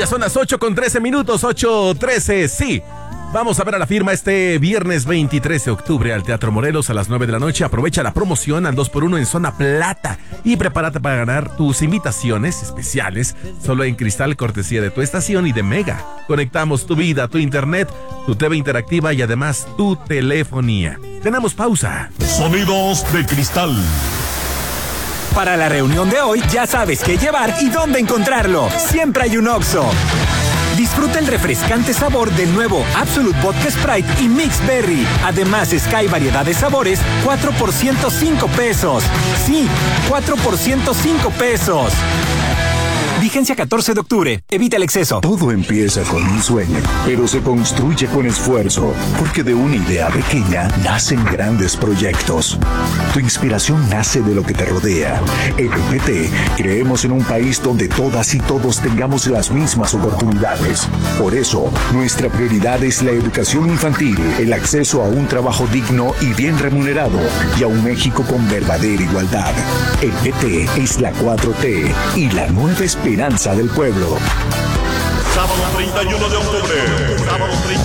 Ya son las 8:13, 8:13, sí. Vamos a ver a la firma este viernes 23 de octubre al Teatro Morelos a las 9 de la noche. Aprovecha la promoción al 2x1 en Zona Plata y prepárate para ganar tus invitaciones especiales solo en Cristal, cortesía de tu estación y de Mega. Conectamos tu vida, tu internet, tu TV interactiva y además tu telefonía. Tenemos pausa. Sonidos de Cristal. Para la reunión de hoy ya sabes qué llevar y dónde encontrarlo. Siempre hay un Oxxo. Disfruta el refrescante sabor del nuevo Absolute Vodka Sprite y Mix Berry. Además, Sky variedad de sabores, 4 por 105 pesos. Sí, 4 por 105 pesos. Vigencia 14 de octubre. Evita el exceso. Todo empieza con un sueño, pero se construye con esfuerzo, porque de una idea pequeña nacen grandes proyectos. Tu inspiración nace de lo que te rodea. En PT creemos en un país donde todas y todos tengamos las mismas oportunidades. Por eso, nuestra prioridad es la educación infantil, el acceso a un trabajo digno y bien remunerado, y a un México con verdadera igualdad. El PT es la 4T y la nueva esperanza del pueblo. Sábado 31 de octubre. Sábado 31.